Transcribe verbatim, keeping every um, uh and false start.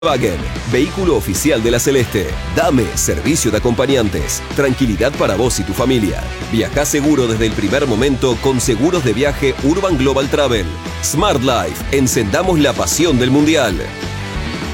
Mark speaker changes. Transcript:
Speaker 1: Wagen, vehículo oficial de la Celeste. Dame servicio de acompañantes. Tranquilidad para vos y tu familia. Viajá seguro desde el primer momento con seguros de viaje Urban Global Travel. Smart Life, encendamos la pasión del mundial.